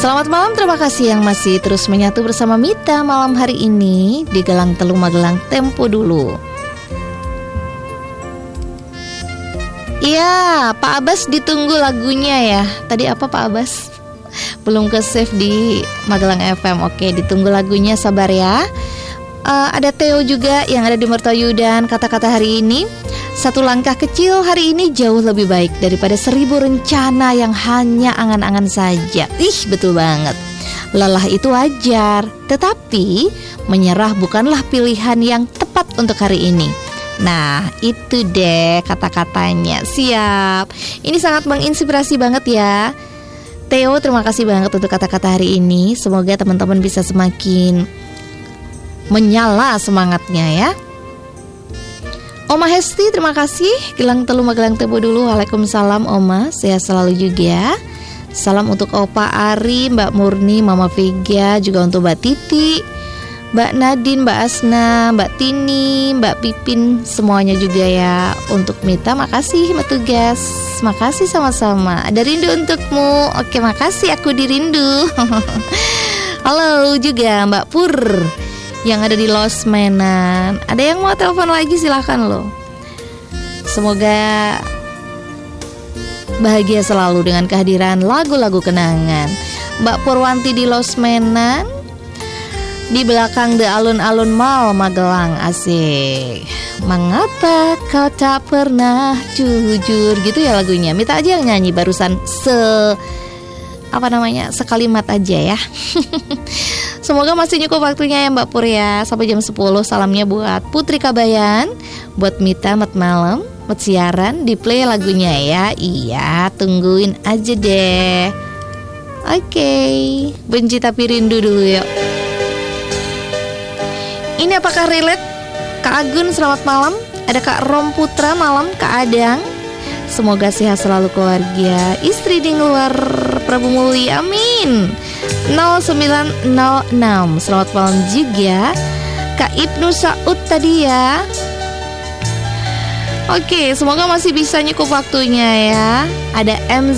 Selamat malam, terima kasih yang masih terus menyatu bersama Mita malam hari ini di Gelang Telu Magelang Tempo dulu. Iya, Pak Abbas ditunggu lagunya ya. Tadi apa Pak Abbas? Belum ke save di Magelang FM. Oke, ditunggu lagunya, sabar ya. Ada Theo juga yang ada di Mertoyu dan kata-kata hari ini. Satu langkah kecil hari ini jauh lebih baik daripada 1000 rencana yang hanya angan-angan saja. Ih, betul banget. Lelah itu wajar, tetapi menyerah bukanlah pilihan yang tepat untuk hari ini. Nah, itu deh kata-katanya. Siap. Ini sangat menginspirasi banget ya. Theo, terima kasih banget untuk kata-kata hari ini. Semoga teman-teman bisa semakin menyala semangatnya ya. Oma Hesti, terima kasih. Gelang Telu Magelang Tempo dulu. Waalaikumsalam Oma, sehat selalu juga. Salam untuk Opa Ari, Mbak Murni, Mama Vega, juga untuk Mbak Titi, Mbak Nadine, Mbak Asna, Mbak Tini, Mbak Pipin, semuanya juga ya. Untuk Mita, makasih Mbak Tugas. Makasih sama-sama. Ada rindu untukmu. Oke, makasih, aku dirindu. Halo juga Mbak Pur yang ada di Losmenan. Ada yang mau telepon lagi, silahkan loh. Semoga bahagia selalu dengan kehadiran lagu-lagu kenangan. Mbak Purwanti di Losmenan, di belakang The Alun-Alun Mall Magelang. Asik. Mengapa kau tak pernah jujur, gitu ya lagunya. Mita aja yang nyanyi barusan sekalimat aja ya. Semoga masih cukup waktunya ya Mbak Pur ya. Sampai jam 10. Salamnya buat Putri Kabayan, buat Mita mat malam, mat siaran, di play lagunya ya. Iya, tungguin aja deh. Oke, benci tapi rindu dulu yuk. Ini apakah relate? Kak Agun selamat malam. Ada Kak Rom Putra malam, Kak Adang. Semoga sehat selalu keluarga, istri di luar Prabu Muli, amin. 0906. Selamat malam juga Kak Ibnu Saud tadi ya. Oke, semoga masih bisa nyukup waktunya ya. Ada M